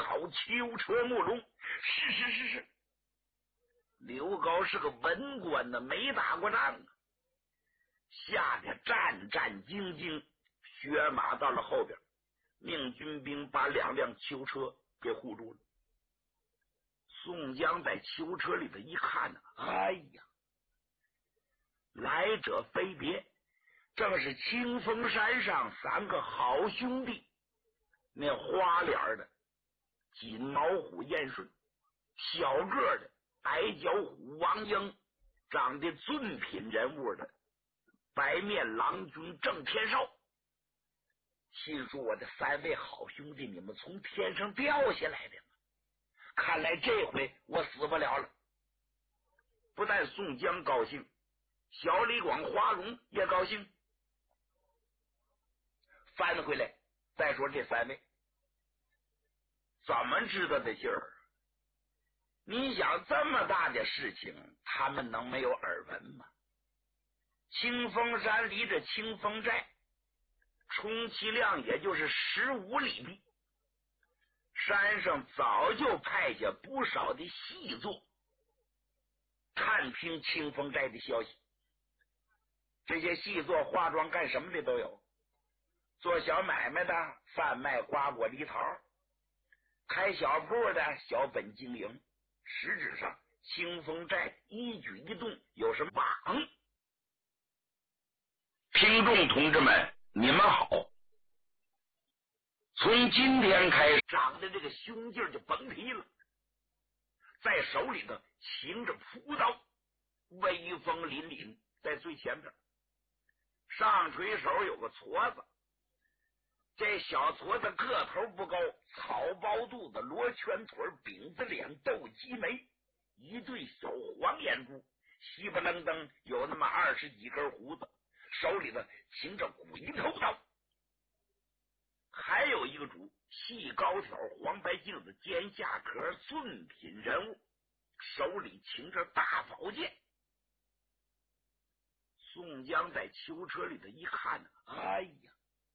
好囚车木龙。是。刘高是个文官呢，没打过仗啊，吓得战战兢兢，血马到了后边，命军兵把2辆囚车给护住了。宋江在囚车里头一看呢，哎呀，来者非别，正是清风山上3个好兄弟，那花脸的金毛虎燕顺，小个的矮脚虎王英，长得尊品人物的白面郎君郑天绍。心说我的3位好兄弟，你们从天上掉下来的吗？看来这回我死不了了。不但宋江高兴，小李广、花荣也高兴。翻回来再说这3位怎么知道的信儿？你想这么大的事情，他们能没有耳闻吗？清风山离着清风寨充其量也就是15里地，山上早就派下不少的细作探听清风寨的消息。这些细作化妆干什么的都有，做小买卖的贩卖瓜果梨桃，开小铺的小本经营。实质上清风寨一举一动有什么网？听众同志们，你们好。从今天开始，长的这个胸劲就甭提了，在手里头擎着朴刀，威风凛凛，在最前边上垂手有个矬子，这小矬子个头不高，草包肚子，罗圈腿，饼子脸，斗鸡眉，一对小黄眼珠，稀巴愣登有那么20几根胡子，手里头擎着鬼头刀。还有一个主，细高挑，黄白镜子，尖下壳，尊品人物，手里擎着大宝剑。宋江在囚车里头一看呢，哎呀，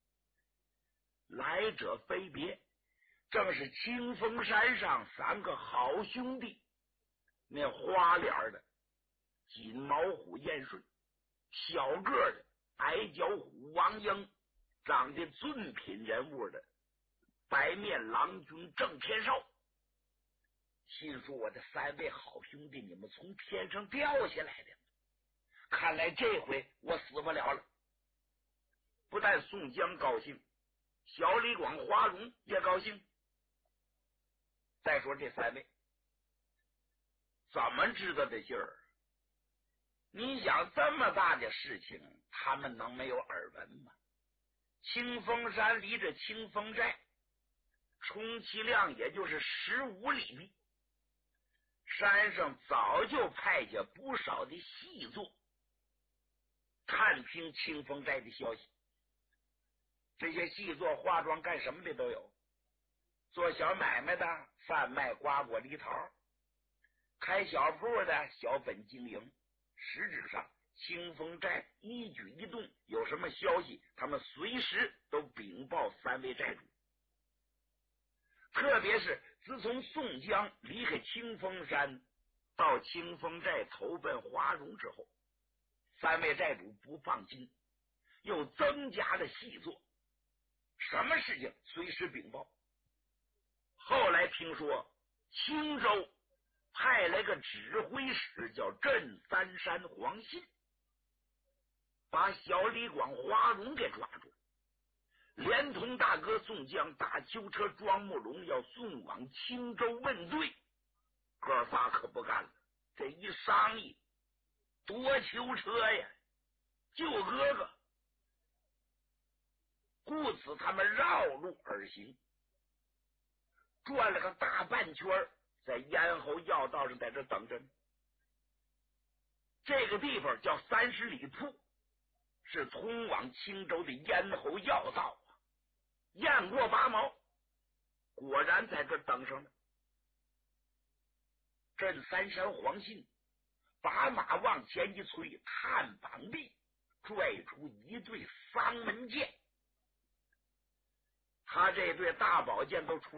来者非别，正是清风山上3个好兄弟，那花脸的金毛虎燕顺，小个的矮脚虎王英，长得尊品人物的白面郎君郑天绍。心说我的3位好兄弟，你们从天上掉下来的吗？看来这回我死不了了。不但宋江高兴，小李广、花荣也高兴。再说这3位怎么知道的信儿？你想这么大的事情，他们能没有耳闻吗？清风山离着清风寨充其量也就是15里地，山上早就派下不少的细作探听清风寨的消息。这些细作化妆干什么的都有，做小买卖的贩卖瓜果梨桃，开小铺的小本经营。实质上清风寨一举一动有什么消息，他们随时都禀报3位寨主。特别是自从宋江离开清风山到清风寨投奔花荣之后，3位寨主不放心，又增加了细作，什么事情随时禀报。后来听说青州派来个指挥使叫镇三山黄信，把小李广、花荣给抓住，连同大哥宋江打囚车庄木龙要送往青州问罪。哥仨可不干了，这一商议夺囚车呀，救哥哥，故此他们绕路而行，转了个大半圈，在咽喉要道上在这等着。这个地方叫30里铺，是通往青州的咽喉要道啊。雁过拔毛，果然在这等上了。镇三山黄信把马往前一催，探膀臂拽出一对丧门剑，他这对大宝剑都出